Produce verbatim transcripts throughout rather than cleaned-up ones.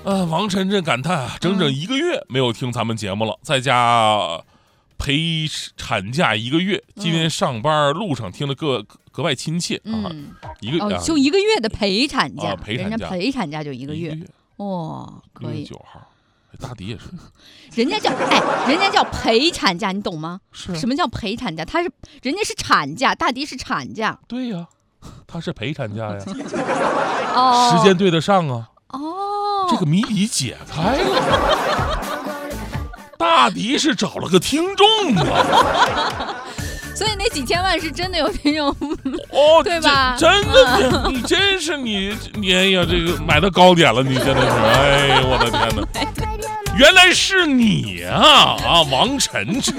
呃，王晨晨感叹啊，整整一个月没有听咱们节目了，在家陪产假一个月，今天上班路上听了格格外亲切啊。 嗯， 一个、 哦， 啊、 就一个月的陪产假， 啊、陪产假， 人家陪产假就一个月， 一个月哇、哦，可以。 九号，大迪也是， 人家叫哎，人家叫陪产假，你懂吗？ 是、啊、 什么叫陪产假？他是人家是产假，大迪是产假。 对呀、啊，他是陪产假呀。 哦， 时间对得上啊。 哦， 这个谜底解开了。大迪是找了个听众啊。 所以那几千万是真的有听众哦， 对吧？ 真的，你真是你你哎呀，这个买的高点了，你真的是，哎呀，我的天哪！原来是你啊啊，王晨晨。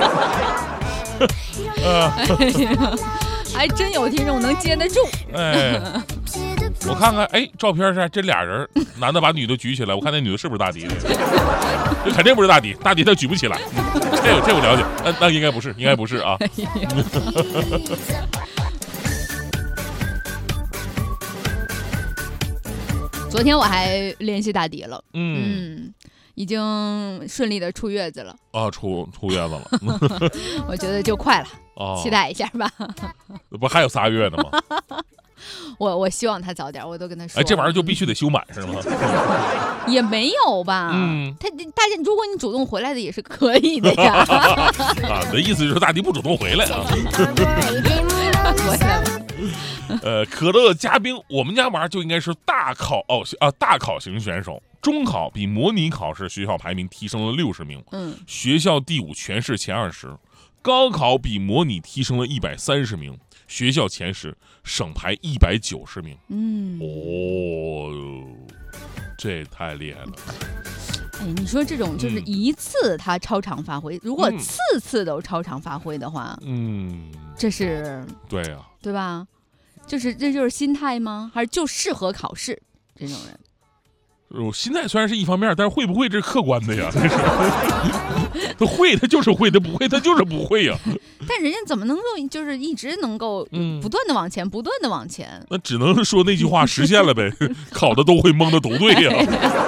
呃， 还真有听众能接得住。 哎，我看看，哎，照片上这俩人，男的把女的举起来，我看那女的是不是大迪？这肯定不是大迪，大迪他举不起来。这这我了解，那那应该不是，应该不是啊。 昨天我还联系大迪了， 嗯。 嗯，已经顺利的出月子了啊，出出月子了， 我觉得就快了， 哦、 期待一下吧。 不还有仨月呢吗？ 我我希望他早点，我都跟他说。 哎，这玩意儿就必须得休满是吗？ 也没有吧， 嗯， 他大家如果你主动回来的也是可以的呀。 啊，你的意思就是大迪不主动回来啊？ 回来了。 呃，可乐嘉宾，我们家娃就应该是大考哦啊大考型选手。中考比模拟考试学校排名提升了六十名， 嗯，学校第五，全市前二十。高考比模拟提升了一百三十名，学校前十，省排一百九十名。 嗯， 哦，这太厉害了。 哎，你说这种就是一次他超常发挥，嗯、如果次次都超常发挥的话， 嗯， 这是对呀、啊， 对吧？就是这就是心态吗？还是就适合考试这种人？ 我心态虽然是一方面，但是会不会这是客观的呀？他会，他就是会；他不会，他就是不会呀。 但人家怎么能够就是一直能够不断的往前，嗯、不断的往前？ 那只能说那句话实现了呗，考的都会，蒙的都对呀。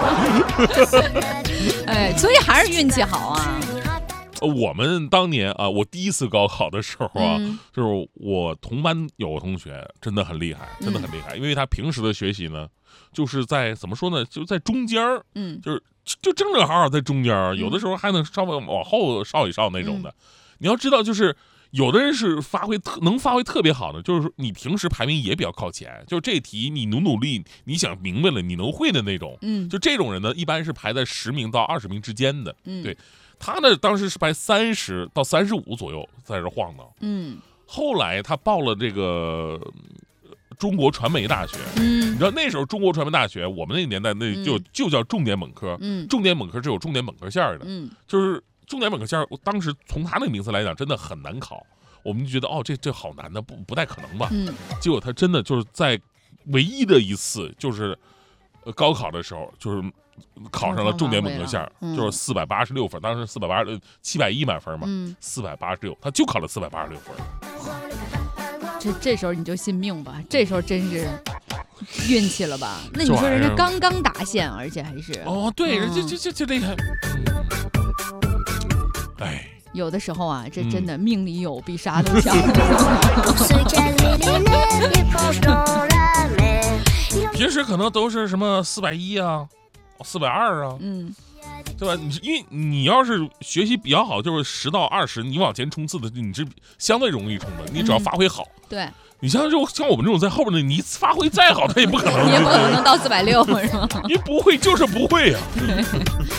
哎，所以还是运气好啊。 我们当年啊，我第一次高考的时候啊， 嗯、 就是我同班有个同学真的很厉害，真的很厉害，嗯、因为他平时的学习呢。就是在怎么说呢，就在中间儿， 嗯， 就是就正正好好在中间儿，有的时候还能稍微往后稍一稍那种的。嗯、你要知道，就是有的人是发挥特能发挥特别好的，就是说你平时排名也比较靠前，就是这题你努努力，你想明白了，你能会的那种。 嗯， 就这种人呢，一般是排在十名到二十名之间的。 嗯， 对，他呢当时是排三十到三十五左右在这晃荡。 嗯， 后来他报了这个。中国传媒大学， 嗯， 你知道那时候中国传媒大学，我们那个年代那就、嗯、就叫重点本科， 嗯， 重点本科是有重点本科线的， 嗯， 就是重点本科线，当时从他那个名字来讲，真的很难考，我们就觉得哦，这这好难的，不不太可能吧， 嗯， 结果他真的就是在唯一的一次就是呃高考的时候，就是考上了重点本科线， 嗯、 就是四百八十六分，当时四百八十七百一满分嘛， 嗯， 四百八十六，他就考了四百八十六分。 这这时候你就信命吧，这时候真是运气了吧？那你说人家刚刚达线，而且还是哦，对，人家这这这厉害。哎， 有的时候啊，这真的命里有比啥都强。 平时可能都是什么四百一啊，四百二啊， 嗯。 对吧？你因为你要是学习比较好，就是十到二十，你往前冲刺的，你是相对容易冲的。你只要发挥好， 嗯、对你像就像我们这种在后边的，你发挥再好，他也不可能， 也不可能到四百六，是吗？ 你不会就是不会呀、啊。